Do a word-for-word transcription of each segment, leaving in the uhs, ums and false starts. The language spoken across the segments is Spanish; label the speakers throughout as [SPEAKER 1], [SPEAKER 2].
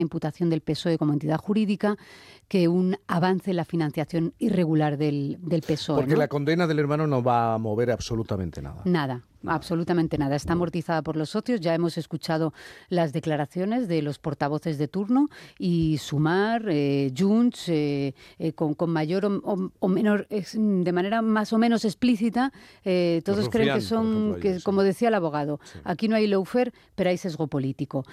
[SPEAKER 1] imputación del P S O E como entidad jurídica que un avance en la financiación irregular del, del P S O E.
[SPEAKER 2] Porque
[SPEAKER 1] ¿no?
[SPEAKER 2] la condena del hermano no va a mover absolutamente nada.
[SPEAKER 1] Nada. Absolutamente nada. Está amortizada por los socios. Ya hemos escuchado las declaraciones de los portavoces de turno y Sumar, eh, Junts, eh, eh, con, con mayor o, o, o menor, es, de manera más o menos explícita, eh, todos
[SPEAKER 2] Rufián,
[SPEAKER 1] creen que son,
[SPEAKER 2] ejemplo,
[SPEAKER 1] que,
[SPEAKER 2] ayer,
[SPEAKER 1] como
[SPEAKER 2] sí.
[SPEAKER 1] decía el abogado,
[SPEAKER 2] Sí.
[SPEAKER 1] aquí no hay lawfare, pero hay sesgo político.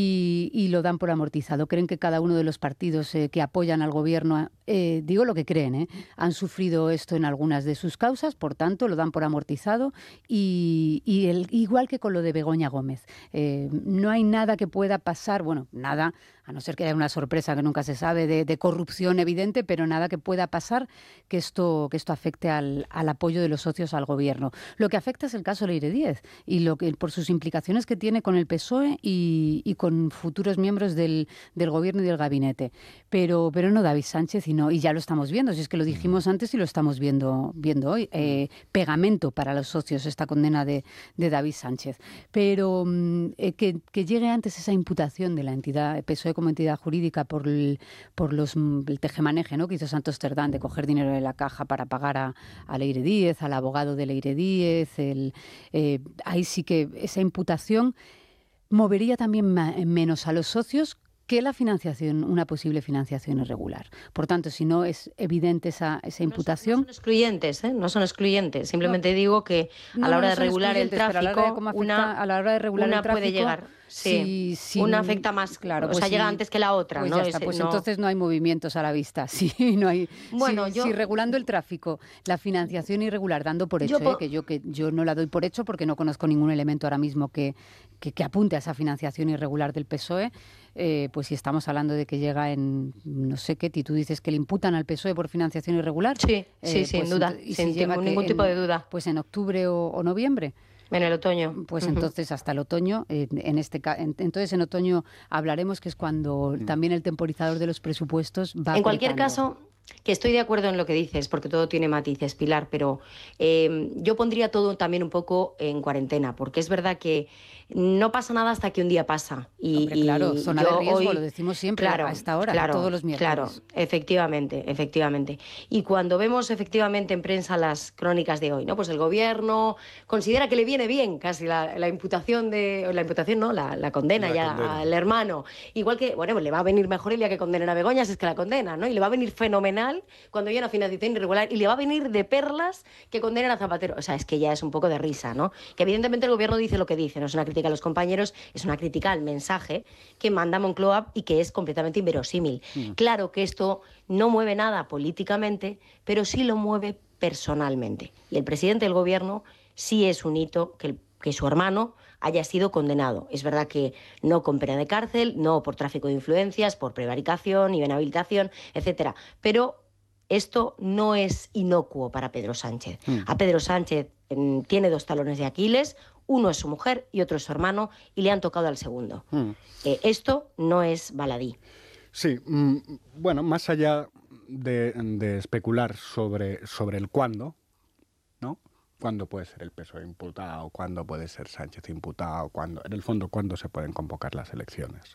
[SPEAKER 1] Y, y lo dan por amortizado. Creen que cada uno de los partidos eh, que apoyan al gobierno, eh, digo lo que creen, eh, han sufrido esto en algunas de sus causas, por tanto, lo dan por amortizado y Y, y el, igual que con lo de Begoña Gómez, eh, no hay nada que pueda pasar, bueno, nada, a no ser que haya una sorpresa que nunca se sabe de, de corrupción evidente, pero nada que pueda pasar que esto, que esto afecte al, al apoyo de los socios al gobierno. Lo que afecta es el caso Leire Díez y lo que, por sus implicaciones que tiene con el P S O E y, y con futuros miembros del, del gobierno y del gabinete. Pero, pero no David Sánchez, y, no, y ya lo estamos viendo, si es que lo dijimos antes y lo estamos viendo, viendo hoy. Eh, pegamento para los socios esta condena De, de David Sánchez. Pero eh, que, que llegue antes esa imputación de la entidad P S O E como entidad jurídica por el, por los, el tejemaneje, ¿no?, que hizo Santos Cerdán de coger dinero de la caja para pagar a, a Leire Díez, al abogado de Leire Díez, el, eh, ahí sí que esa imputación movería también ma, menos a los socios que la financiación, una posible financiación irregular. Por tanto, si no es evidente esa, esa imputación...
[SPEAKER 3] No son, no son excluyentes, ¿eh? No son excluyentes. Simplemente no, digo que a
[SPEAKER 1] no,
[SPEAKER 3] la hora
[SPEAKER 1] no,
[SPEAKER 3] de regular el tráfico,
[SPEAKER 1] pero a la hora de cómo afecta,
[SPEAKER 3] una,
[SPEAKER 1] a la hora de regular
[SPEAKER 3] una
[SPEAKER 1] el tráfico,
[SPEAKER 3] puede llegar... Sí,
[SPEAKER 1] si, si,
[SPEAKER 3] una afecta más,
[SPEAKER 1] claro,
[SPEAKER 3] o
[SPEAKER 1] pues
[SPEAKER 3] sea,
[SPEAKER 1] si,
[SPEAKER 3] llega antes que la otra,
[SPEAKER 1] pues
[SPEAKER 3] ¿no?
[SPEAKER 1] Ya está, pues
[SPEAKER 3] es, no...
[SPEAKER 1] entonces no hay movimientos a la vista. Sí, no hay.
[SPEAKER 3] Bueno,
[SPEAKER 1] si,
[SPEAKER 3] yo...
[SPEAKER 1] si regulando el tráfico, la financiación irregular, dando por hecho,
[SPEAKER 3] yo,
[SPEAKER 1] ¿eh? que yo que yo no la doy por hecho porque no conozco ningún elemento ahora mismo que, que, que apunte a esa financiación irregular del P S O E, eh, pues si estamos hablando de que llega en, no sé qué, tú dices que le imputan al P S O E por financiación irregular.
[SPEAKER 3] Sí,
[SPEAKER 1] eh,
[SPEAKER 3] sí,
[SPEAKER 1] pues,
[SPEAKER 3] sin duda,
[SPEAKER 1] y
[SPEAKER 3] sin
[SPEAKER 1] si llega
[SPEAKER 3] ningún
[SPEAKER 1] que
[SPEAKER 3] tipo
[SPEAKER 1] en,
[SPEAKER 3] de duda.
[SPEAKER 1] Pues en octubre o, o noviembre.
[SPEAKER 3] En el otoño.
[SPEAKER 1] Pues
[SPEAKER 3] uh-huh.
[SPEAKER 1] entonces hasta el otoño, eh, en este en, entonces en otoño hablaremos, que es cuando uh-huh. también el temporizador de los presupuestos va
[SPEAKER 3] En
[SPEAKER 1] apretando.
[SPEAKER 3] cualquier caso, que estoy de acuerdo en lo que dices, porque todo tiene matices, Pilar, pero eh, yo pondría todo también un poco en cuarentena, porque es verdad que no pasa nada hasta que un día pasa. Y,
[SPEAKER 1] Hombre, claro,
[SPEAKER 3] y
[SPEAKER 1] zona
[SPEAKER 3] yo
[SPEAKER 1] de riesgo,
[SPEAKER 3] hoy,
[SPEAKER 1] lo decimos siempre
[SPEAKER 3] claro,
[SPEAKER 1] a esta hora,
[SPEAKER 3] claro,
[SPEAKER 1] todos los miércoles.
[SPEAKER 3] Claro, efectivamente, efectivamente. Y cuando vemos efectivamente en prensa las crónicas de hoy, ¿no? Pues el gobierno considera que le viene bien casi la, la imputación de, la imputación, no, la, la condena
[SPEAKER 2] la
[SPEAKER 3] ya
[SPEAKER 2] condena.
[SPEAKER 3] al hermano. Igual que, bueno, pues le va a venir mejor el día que condenen a Begoña, si es que la condena, ¿no? Y le va a venir fenomenal cuando haya una financiación irregular y le va a venir de perlas que condenen a Zapatero. O sea, es que ya es un poco de risa, ¿no? Que evidentemente el gobierno dice lo que dice, no es una crítica a los compañeros, es una crítica al mensaje que manda Moncloa y que es completamente inverosímil. Mm. Claro que esto no mueve nada políticamente, pero sí lo mueve personalmente. Y el presidente del gobierno sí es un hito que, el, que su hermano haya sido condenado. Es verdad que no con pena de cárcel, no por tráfico de influencias, por prevaricación, inhabilitación, etcétera. Pero esto no es inocuo para Pedro Sánchez. Mm. A Pedro Sánchez eh, tiene dos talones de Aquiles, uno es su mujer y otro es su hermano, y le han tocado al segundo. Mm. Eh, esto no es baladí.
[SPEAKER 4] Sí, mmm, bueno, más allá de, de especular sobre, sobre el cuándo, ¿no? ¿Cuándo puede ser el P S O E imputado? ¿Cuándo puede ser Sánchez imputado? ¿Cuándo? En el fondo, ¿cuándo se pueden convocar las elecciones?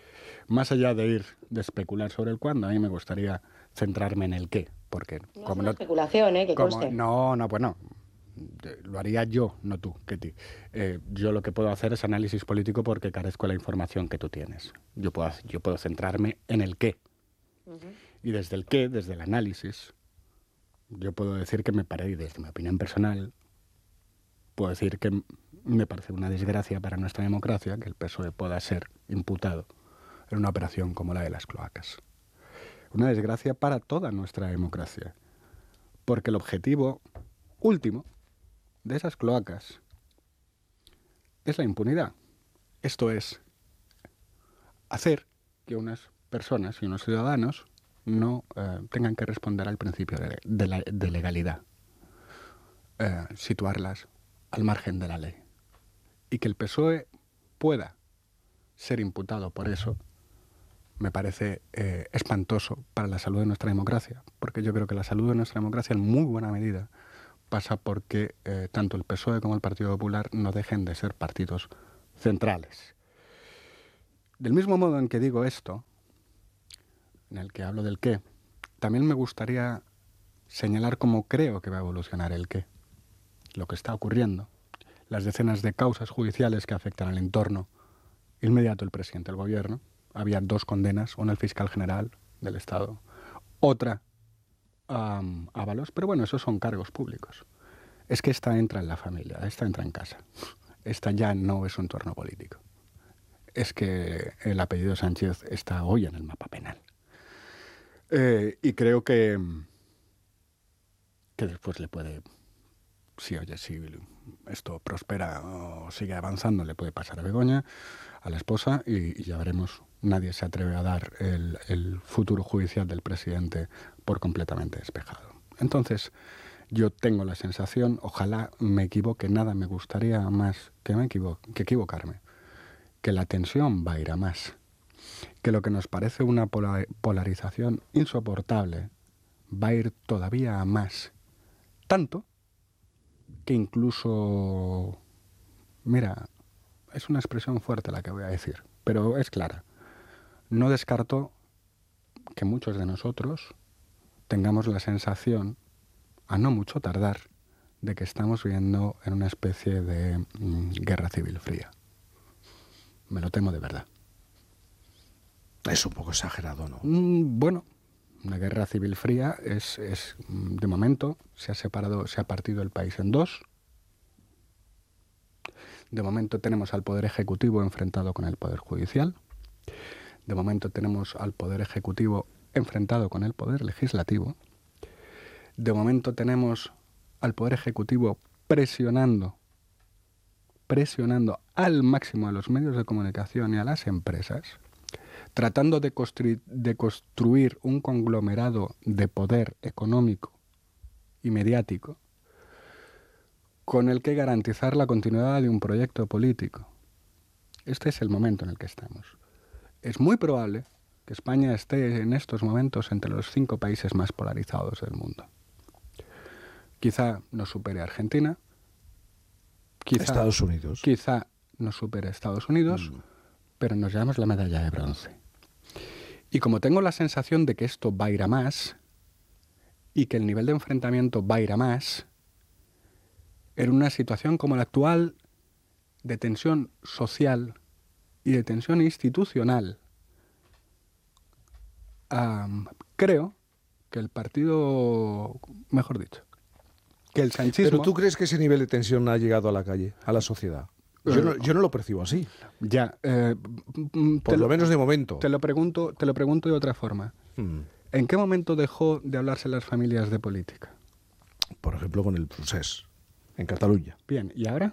[SPEAKER 4] Más allá de ir de especular sobre el cuándo, a mí me gustaría centrarme en el qué. Porque
[SPEAKER 3] no
[SPEAKER 4] como
[SPEAKER 3] es una
[SPEAKER 4] no,
[SPEAKER 3] especulación, ¿eh? Que
[SPEAKER 4] como,
[SPEAKER 3] conste.
[SPEAKER 4] No, no, bueno, lo haría yo, no tú, Ketty. Eh, yo lo que puedo hacer es análisis político porque carezco de la información que tú tienes. Yo puedo, yo puedo centrarme en el qué. Uh-huh. Y desde el qué, desde el análisis, yo puedo decir que me parece, desde mi opinión personal, puedo decir que me parece una desgracia para nuestra democracia que el P S O E pueda ser imputado en una operación como la de las cloacas. Una desgracia para toda nuestra democracia, porque el objetivo último de esas cloacas es la impunidad. Esto es hacer que unas personas y unos ciudadanos no eh, tengan que responder al principio de, de, la, de legalidad, eh, situarlas al margen de la ley. Y que el P S O E pueda ser imputado por eso me parece eh, espantoso para la salud de nuestra democracia, porque yo creo que la salud de nuestra democracia en muy buena medida pasa porque eh, tanto el P S O E como el Partido Popular no dejen de ser partidos centrales. Del mismo modo en que digo esto, en el que hablo del qué, también me gustaría señalar cómo creo que va a evolucionar el qué, lo que está ocurriendo, las decenas de causas judiciales que afectan al entorno inmediato del presidente del gobierno. Había dos condenas, una al fiscal general del Estado, otra a um, Ábalos, pero bueno, esos son cargos públicos. Es que esta entra en la familia, esta entra en casa. Esta ya no es un entorno político. Es que el apellido Sánchez está hoy en el mapa penal. Eh, y creo que, que después le puede, si oye, si esto prospera o sigue avanzando, le puede pasar a Begoña, a la esposa, y, y ya veremos. Nadie se atreve a dar el, el futuro judicial del presidente por completamente despejado. Entonces, yo tengo la sensación, ojalá me equivoque, nada me gustaría más que, me equivo- que equivocarme, que la tensión va a ir a más, que lo que nos parece una pola- polarización insoportable va a ir todavía a más, tanto que incluso, mira, es una expresión fuerte la que voy a decir, pero es clara. No descarto que muchos de nosotros tengamos la sensación, a no mucho tardar, de que estamos viviendo en una especie de mm, guerra civil fría. Me lo temo de verdad.
[SPEAKER 2] Es un poco exagerado, ¿no?
[SPEAKER 4] Mm, bueno, una guerra civil fría es, es, de momento, se ha separado, se ha partido el país en dos. De momento tenemos al Poder Ejecutivo enfrentado con el Poder Judicial. De momento tenemos al Poder Ejecutivo enfrentado con el Poder Legislativo. De momento tenemos al Poder Ejecutivo presionando, presionando al máximo a los medios de comunicación y a las empresas, tratando de, construir, de construir un conglomerado de poder económico y mediático con el que garantizar la continuidad de un proyecto político. Este es el momento en el que estamos. Es muy probable que España esté en estos momentos entre los cinco países más polarizados del mundo. Quizá nos supere Argentina, quizá,
[SPEAKER 2] Estados Unidos.
[SPEAKER 4] Quizá nos supere Estados Unidos, mm. pero nos llevamos la medalla de bronce. Y como tengo la sensación de que esto va a ir a más, y que el nivel de enfrentamiento va a ir a más, en una situación como la actual, de tensión social y de tensión institucional, um, creo que el partido, mejor dicho, que el sanchismo...
[SPEAKER 2] ¿Pero tú crees que ese nivel de tensión ha llegado a la calle, a la sociedad? Yo no, yo no lo percibo así.
[SPEAKER 4] Ya. Eh,
[SPEAKER 2] Por lo, lo menos de momento.
[SPEAKER 4] Te lo pregunto, te lo pregunto de otra forma. Hmm. ¿En qué momento dejó de hablarse las familias de política?
[SPEAKER 2] Por ejemplo, con el procés, en Cataluña.
[SPEAKER 4] Bien, ¿y ahora?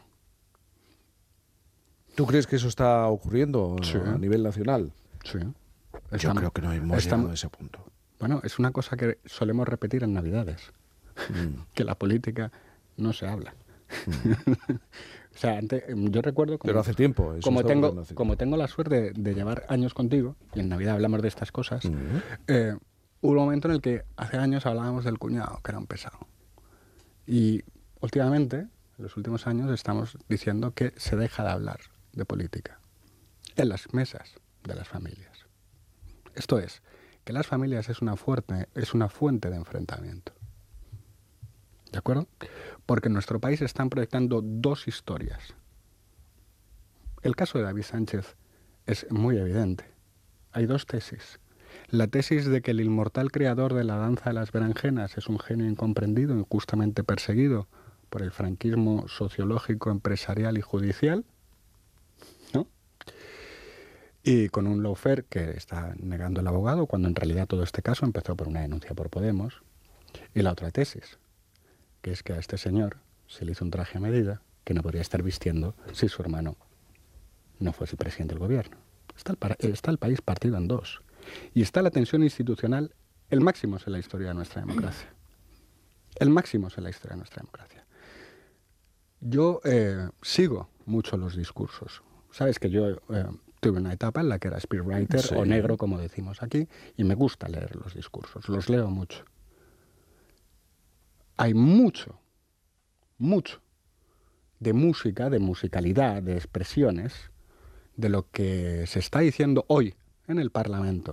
[SPEAKER 2] ¿Tú crees que eso está ocurriendo
[SPEAKER 4] sí.
[SPEAKER 2] a nivel nacional?
[SPEAKER 4] Sí.
[SPEAKER 2] Estamos, Yo creo que no hemos estamos, llegado a ese punto.
[SPEAKER 4] Bueno, es una cosa que solemos repetir en Navidades. Mm. Que la política no se habla. Mm. O sea, antes, yo recuerdo... Como,
[SPEAKER 2] Pero hace tiempo. Eso
[SPEAKER 4] como, tengo,
[SPEAKER 2] hace tiempo.
[SPEAKER 4] como tengo la suerte de, de llevar años contigo, y en Navidad hablamos de estas cosas, mm. eh, hubo un momento en el que hace años hablábamos del cuñado, que era un pesado. Y últimamente, en los últimos años, estamos diciendo que se deja de hablar de política en las mesas de las familias. Esto es, que las familias es una, fuerte, es una fuente de enfrentamiento. ¿De acuerdo? Porque en nuestro país están proyectando dos historias. El caso de David Sánchez es muy evidente. Hay dos tesis. La tesis de que el inmortal creador de la danza de las berenjenas es un genio incomprendido, injustamente perseguido por el franquismo sociológico, empresarial y judicial, ¿no? Y con un lawfare que está negando el abogado, cuando en realidad todo este caso empezó por una denuncia por Podemos. Y la otra tesis, que es que a este señor se le hizo un traje a medida que no podría estar vistiendo si su hermano no fuese el presidente del gobierno. Está el, está el país partido en dos. Y está la tensión institucional, el máximo en la historia de nuestra democracia. El máximo en la historia de nuestra democracia. Yo eh, sigo mucho los discursos. Sabes que yo eh, tuve una etapa en la que era speechwriter sí. o negro, como decimos aquí, y me gusta leer los discursos, los leo mucho. Hay mucho, mucho de música, de musicalidad, de expresiones, de lo que se está diciendo hoy en el Parlamento